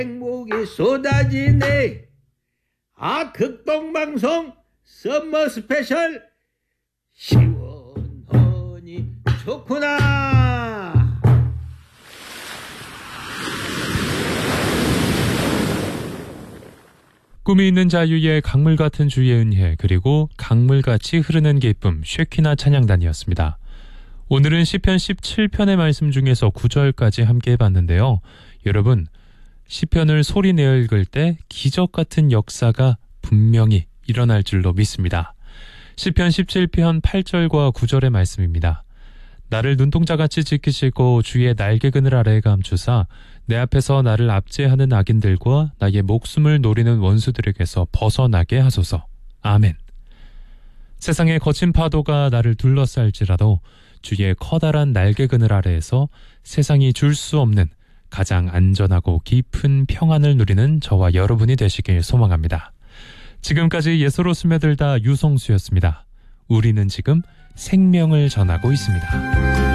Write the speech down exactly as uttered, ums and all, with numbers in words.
행복이 쏟아지네. 아, 극동방송 썸머 스페셜 시원하니 좋구나. 꿈이 있는 자유의 강물 같은 주의 은혜, 그리고 강물같이 흐르는 기쁨, 쉐키나 찬양단이었습니다. 오늘은 시편 십칠 편의 말씀 중에서 구 절까지 함께 해봤는데요. 여러분, 시편을 소리내어 읽을 때 기적 같은 역사가 분명히 일어날 줄로 믿습니다. 시편 십칠 편 팔 절과 구 절의 말씀입니다. 나를 눈동자같이 지키시고 주의 날개그늘 아래에 감추사 내 앞에서 나를 압제하는 악인들과 나의 목숨을 노리는 원수들에게서 벗어나게 하소서. 아멘. 세상의 거친 파도가 나를 둘러쌀지라도 주의 커다란 날개그늘 아래에서 세상이 줄 수 없는 가장 안전하고 깊은 평안을 누리는 저와 여러분이 되시길 소망합니다. 지금까지 예수로 스며들다 유성수였습니다. 우리는 지금 생명을 전하고 있습니다.